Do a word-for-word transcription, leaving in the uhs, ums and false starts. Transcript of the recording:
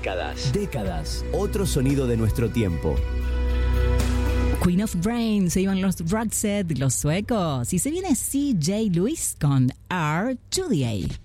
Décadas. Décadas. Otro sonido de nuestro tiempo. Queen of Brain, se iban los Roxette, los suecos. Y se viene C J Lewis con R to the A.